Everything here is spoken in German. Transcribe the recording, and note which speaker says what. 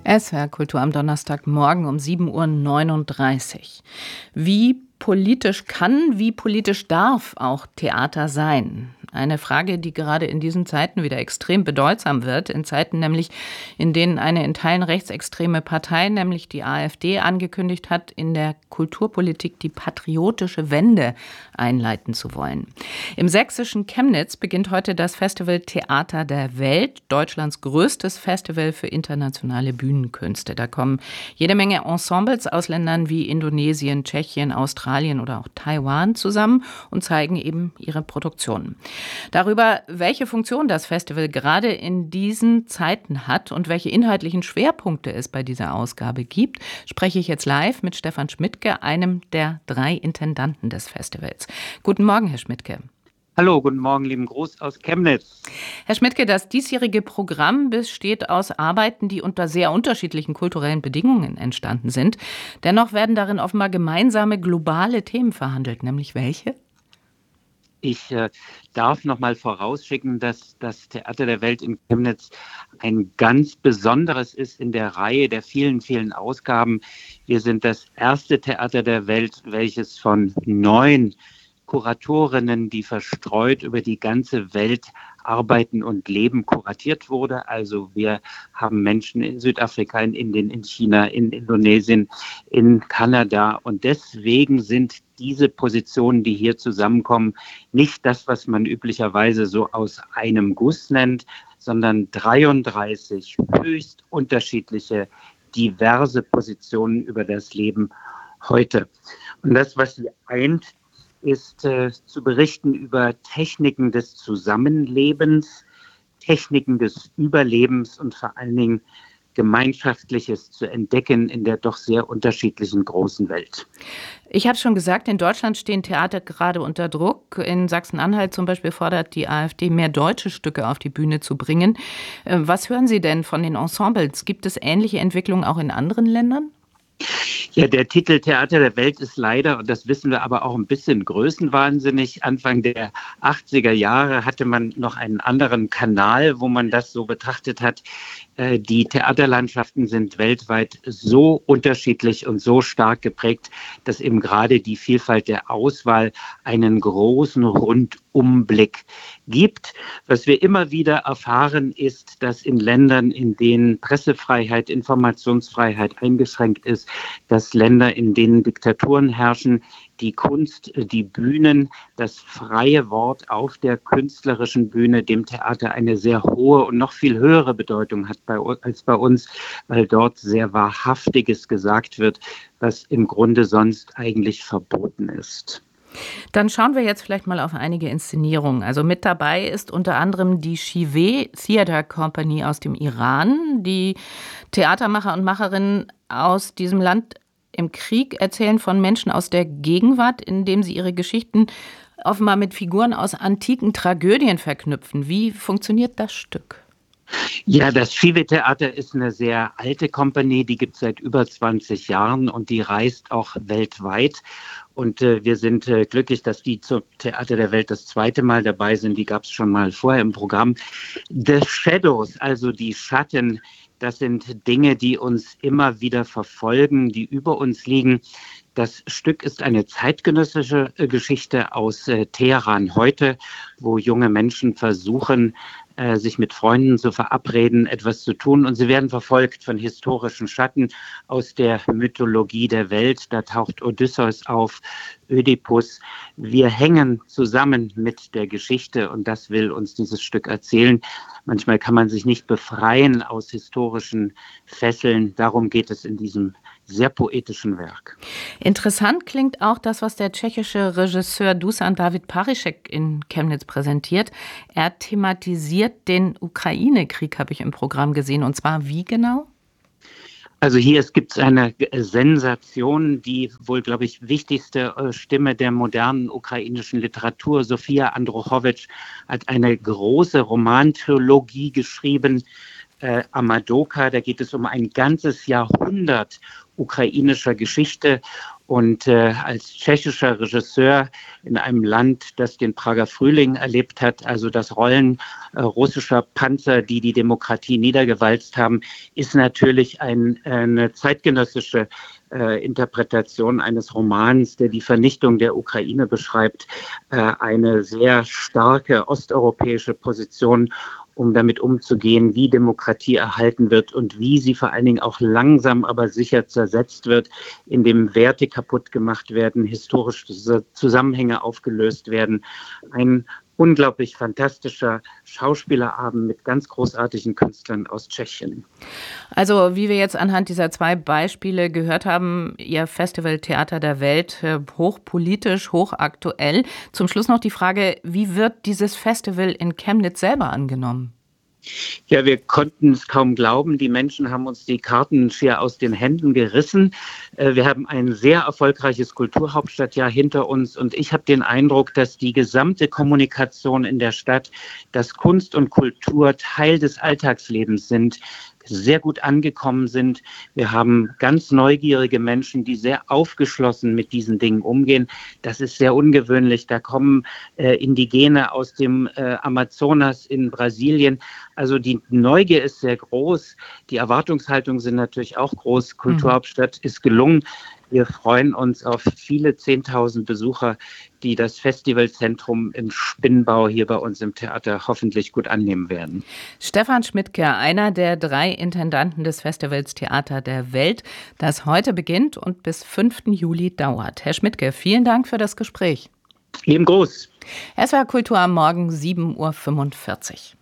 Speaker 1: SWR Kultur am Donnerstagmorgen um 7:39 Uhr. Wie politisch kann, wie politisch darf auch Theater sein? Eine Frage, die gerade in diesen Zeiten wieder extrem bedeutsam wird, in Zeiten nämlich, in denen eine in Teilen rechtsextreme Partei, nämlich die AfD, angekündigt hat, in der Kulturpolitik die patriotische Wende einleiten zu wollen. Im sächsischen Chemnitz beginnt heute das Festival Theater der Welt, Deutschlands größtes Festival für internationale Bühnenkünste. Da kommen jede Menge Ensembles aus Ländern wie Indonesien, Tschechien, Australien oder auch Taiwan zusammen und zeigen eben ihre Produktionen. Darüber, welche Funktion das Festival gerade in diesen Zeiten hat und welche inhaltlichen Schwerpunkte es bei dieser Ausgabe gibt, spreche ich jetzt live mit Stefan Schmidtke, einem der 3 Intendanten des Festivals. Guten Morgen, Herr Schmidtke.
Speaker 2: Hallo, guten Morgen, lieben Gruß aus Chemnitz.
Speaker 1: Herr Schmidtke, das diesjährige Programm besteht aus Arbeiten, die unter sehr unterschiedlichen kulturellen Bedingungen entstanden sind. Dennoch werden darin offenbar gemeinsame globale Themen verhandelt, nämlich welche?
Speaker 2: Ich darf noch mal vorausschicken, dass das Theater der Welt in Chemnitz ein ganz besonderes ist in der Reihe der vielen, vielen Ausgaben. Wir sind das erste Theater der Welt, welches von 9 Kuratorinnen, die verstreut über die ganze Welt arbeiten und leben, kuratiert wurde. Also wir haben Menschen in Südafrika, in Indien, in China, in Indonesien, in Kanada. Und deswegen sind diese Positionen, die hier zusammenkommen, nicht das, was man üblicherweise so aus einem Guss nennt, sondern 33 höchst unterschiedliche, diverse Positionen über das Leben heute. Und das, was sie eint, ist zu berichten über Techniken des Zusammenlebens, Techniken des Überlebens und vor allen Dingen Gemeinschaftliches zu entdecken in der doch sehr unterschiedlichen großen Welt.
Speaker 1: Ich habe schon gesagt, in Deutschland stehen Theater gerade unter Druck. In Sachsen-Anhalt zum Beispiel fordert die AfD, mehr deutsche Stücke auf die Bühne zu bringen. Was hören Sie denn von den Ensembles? Gibt es ähnliche Entwicklungen auch in anderen Ländern?
Speaker 2: Ja, der Titel Theater der Welt ist leider, und das wissen wir aber auch, ein bisschen größenwahnsinnig. Anfang der 80er Jahre hatte man noch einen anderen Kanal, wo man das so betrachtet hat. Die Theaterlandschaften sind weltweit so unterschiedlich und so stark geprägt, dass eben gerade die Vielfalt der Auswahl einen großen Rundumblick gibt. Was wir immer wieder erfahren, ist, dass in Ländern, in denen Pressefreiheit, Informationsfreiheit eingeschränkt ist, dass Länder, in denen Diktaturen herrschen, die Kunst, die Bühnen, das freie Wort auf der künstlerischen Bühne dem Theater eine sehr hohe und noch viel höhere Bedeutung hat als bei uns, weil dort sehr Wahrhaftiges gesagt wird, was im Grunde sonst eigentlich verboten ist.
Speaker 1: Dann schauen wir jetzt vielleicht mal auf einige Inszenierungen. Also mit dabei ist unter anderem die Shive Theatre Company aus dem Iran. Die Theatermacher und Macherinnen aus diesem Land im Krieg erzählen von Menschen aus der Gegenwart, indem sie ihre Geschichten offenbar mit Figuren aus antiken Tragödien verknüpfen. Wie funktioniert das Stück?
Speaker 2: Ja, das Shive-Theater ist eine sehr alte Kompanie, die gibt es seit über 20 Jahren und die reist auch weltweit. Und wir sind glücklich, dass die zum Theater der Welt das 2. Mal dabei sind. Die gab es schon mal vorher im Programm. The Shadows, also die Schatten, das sind Dinge, die uns immer wieder verfolgen, die über uns liegen. Das Stück ist eine zeitgenössische Geschichte aus Teheran heute, wo junge Menschen versuchen, sich mit Freunden zu verabreden, etwas zu tun. Und sie werden verfolgt von historischen Schatten aus der Mythologie der Welt. Da taucht Odysseus auf, Ödipus. Wir hängen zusammen mit der Geschichte und das will uns dieses Stück erzählen. Manchmal kann man sich nicht befreien aus historischen Fesseln. Darum geht es in diesem sehr poetischen Werk.
Speaker 1: Interessant klingt auch das, was der tschechische Regisseur Dusan David Paříšek in Chemnitz präsentiert. Er thematisiert den Ukraine-Krieg, habe ich im Programm gesehen. Und zwar wie genau?
Speaker 2: Also hier gibt es eine Sensation, die wohl, glaube ich, wichtigste Stimme der modernen ukrainischen Literatur. Sofia Andruchowitsch hat eine große Romantrilogie geschrieben, Amadoka. Da geht es um ein ganzes Jahrhundert ukrainischer Geschichte. Und als tschechischer Regisseur in einem Land, das den Prager Frühling erlebt hat, also das Rollen russischer Panzer, die die Demokratie niedergewalzt haben, ist natürlich eine zeitgenössische Interpretation eines Romans, der die Vernichtung der Ukraine beschreibt, eine sehr starke osteuropäische Position, um damit umzugehen, wie Demokratie erhalten wird und wie sie vor allen Dingen auch langsam, aber sicher zersetzt wird, indem Werte kaputt gemacht werden, historische Zusammenhänge aufgelöst werden. Ein unglaublich fantastischer Schauspielerabend mit ganz großartigen Künstlern aus Tschechien.
Speaker 1: Also, wie wir jetzt anhand dieser 2 Beispiele gehört haben, Ihr Festival Theater der Welt, hochpolitisch, hochaktuell. Zum Schluss noch die Frage, wie wird dieses Festival in Chemnitz selber angenommen?
Speaker 2: Ja, wir konnten es kaum glauben. Die Menschen haben uns die Karten schier aus den Händen gerissen. Wir haben ein sehr erfolgreiches Kulturhauptstadtjahr hinter uns und ich habe den Eindruck, dass die gesamte Kommunikation in der Stadt, dass Kunst und Kultur Teil des Alltagslebens sind, sehr gut angekommen sind. Wir haben ganz neugierige Menschen, die sehr aufgeschlossen mit diesen Dingen umgehen. Das ist sehr ungewöhnlich. Da kommen Indigene aus dem Amazonas in Brasilien. Also die Neugier ist sehr groß. Die Erwartungshaltungen sind natürlich auch groß. Kulturhauptstadt ist gelungen. Wir freuen uns auf viele 10.000 Besucher, die das Festivalzentrum im Spinnbau hier bei uns im Theater hoffentlich gut annehmen werden.
Speaker 1: Stefan Schmidtke, einer der 3 Intendanten des Festivals Theater der Welt, das heute beginnt und bis 5. Juli dauert. Herr Schmidtke, vielen Dank für das Gespräch.
Speaker 2: Leben groß.
Speaker 1: SWR Kultur am Morgen 7.45 Uhr.